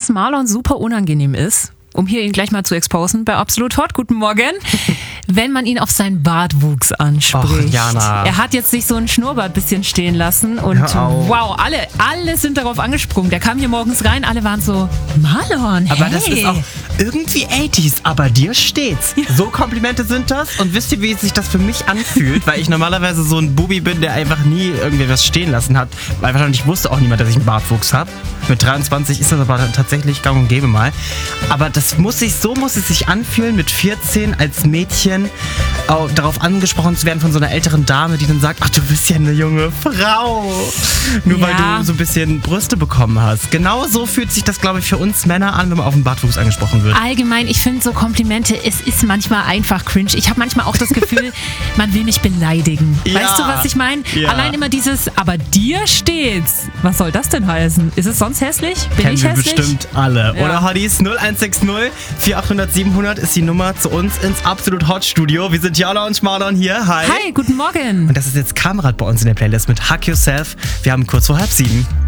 was Marlon super unangenehm ist, um hier ihn gleich mal zu exposen bei Absolut Hot, guten Morgen, wenn man ihn auf seinen Bartwuchs anspricht. Och, Jana. Er hat jetzt sich so ein Schnurrbart bisschen stehen lassen und wow, alle sind darauf angesprungen. Der kam hier morgens rein, alle waren so, Marlon, hey. Aber das ist auch irgendwie 80s, aber dir steht's. So Komplimente sind das und wisst ihr, wie sich das für mich anfühlt? Weil ich normalerweise so ein Bubi bin, der einfach nie irgendwie was stehen lassen hat, weil wahrscheinlich wusste auch niemand, dass ich einen Bartwuchs habe. Mit 23 ist das aber tatsächlich gang und gäbe mal. Aber so muss es sich anfühlen, mit 14 als Mädchen darauf angesprochen zu werden von so einer älteren Dame, die dann sagt, ach, du bist ja eine junge Frau. Nur weil du so ein bisschen Brüste bekommen hast. Genau so fühlt sich das, glaube ich, für uns Männer an, wenn man auf den Bartwuchs angesprochen wird. Allgemein, ich finde so Komplimente, es ist manchmal einfach cringe. Ich habe manchmal auch das Gefühl, man will mich beleidigen. Ja. Weißt du, was ich meine? Ja. Allein immer dieses, aber dir steht's. Was soll das denn heißen? Ist es sonst hässlich? Bin Kennen ich wir hässlich? bestimmt alle. Ja. Oder Hotties? 0160 4800 700 ist die Nummer zu uns ins Absolut Hot Studio. Wir sind Jana und Marlon hier. Hi. Hi, guten Morgen. Und das ist jetzt Kamerad bei uns in der Playlist mit Hug Yourself. Wir haben kurz vor 6:30.